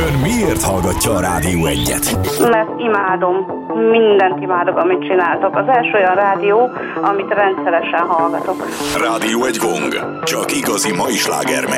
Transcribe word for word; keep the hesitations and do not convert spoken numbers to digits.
Ön miért hallgatja a Rádió egyet? Mert imádom, mindent imádok, amit csináltok. Az első olyan rádió, amit rendszeresen hallgatok. Rádió egy gong, csak igazi mai sláger